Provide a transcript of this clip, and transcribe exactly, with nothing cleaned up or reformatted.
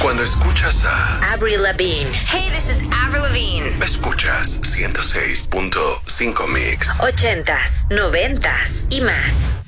Cuando escuchas a Avril Lavigne. Hey, this is Avril Lavigne. Escuchas ciento seis punto cinco Mix. Ochentas, noventas y más.